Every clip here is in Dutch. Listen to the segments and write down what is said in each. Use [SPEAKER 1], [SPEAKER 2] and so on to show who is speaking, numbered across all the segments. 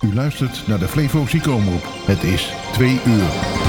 [SPEAKER 1] U luistert naar de Flevo Ziekenomroep. Het is 2 uur.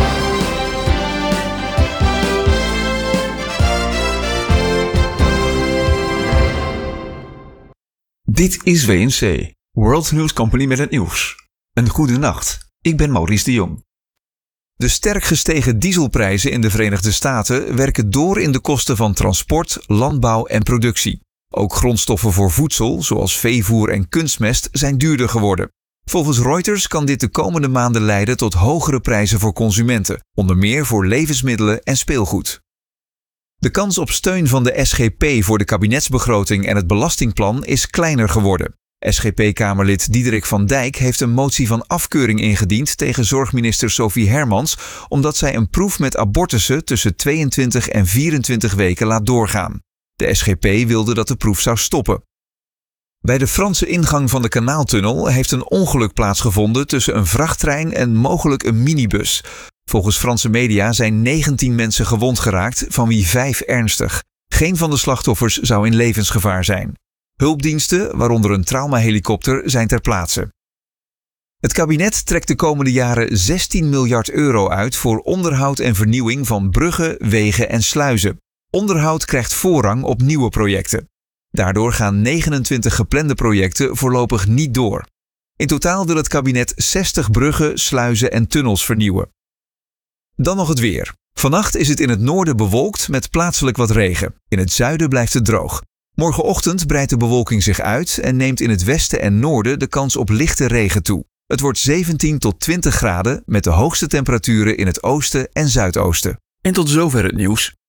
[SPEAKER 2] Dit is WNC, World News Company met het nieuws. Een goede nacht, ik ben Maurice de Jong. De sterk gestegen dieselprijzen in de Verenigde Staten werken door in de kosten van transport, landbouw en productie. Ook grondstoffen voor voedsel, zoals veevoer en kunstmest, zijn duurder geworden. Volgens Reuters kan dit de komende maanden leiden tot hogere prijzen voor consumenten, onder meer voor levensmiddelen en speelgoed. De kans op steun van de SGP voor de kabinetsbegroting en het belastingplan is kleiner geworden. SGP-kamerlid Diederik van Dijk heeft een motie van afkeuring ingediend tegen zorgminister Sophie Hermans, omdat zij een proef met abortussen tussen 22 en 24 weken laat doorgaan. De SGP wilde dat de proef zou stoppen. Bij de Franse ingang van de Kanaaltunnel heeft een ongeluk plaatsgevonden tussen een vrachttrein en mogelijk een minibus. Volgens Franse media zijn 19 mensen gewond geraakt, van wie 5 ernstig. Geen van de slachtoffers zou in levensgevaar zijn. Hulpdiensten, waaronder een traumahelikopter, zijn ter plaatse. Het kabinet trekt de komende jaren 16 miljard euro uit voor onderhoud en vernieuwing van bruggen, wegen en sluizen. Onderhoud krijgt voorrang op nieuwe projecten. Daardoor gaan 29 geplande projecten voorlopig niet door. In totaal wil het kabinet 60 bruggen, sluizen en tunnels vernieuwen. Dan nog het weer. Vannacht is het in het noorden bewolkt met plaatselijk wat regen. In het zuiden blijft het droog. Morgenochtend breidt de bewolking zich uit en neemt in het westen en noorden de kans op lichte regen toe. Het wordt 17 tot 20 graden met de hoogste temperaturen in het oosten en zuidoosten.
[SPEAKER 3] En tot zover het nieuws.